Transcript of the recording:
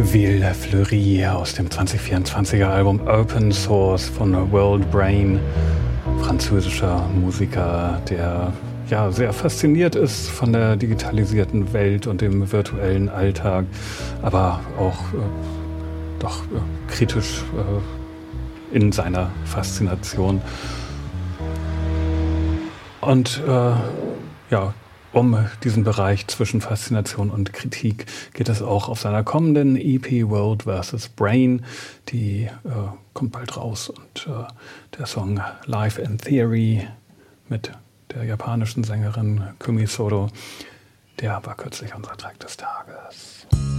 Ville Fleury aus dem 2024er Album Open Source von World Brain, französischer Musiker, der ja sehr fasziniert ist von der digitalisierten Welt und dem virtuellen Alltag, aber auch doch kritisch in seiner Faszination. Und ja, um diesen Bereich zwischen Faszination und Kritik geht es auch auf seiner kommenden EP World vs. Brain. Die kommt bald raus und der Song Life in Theory mit der japanischen Sängerin Kumi Soto, der war kürzlich unser Track des Tages.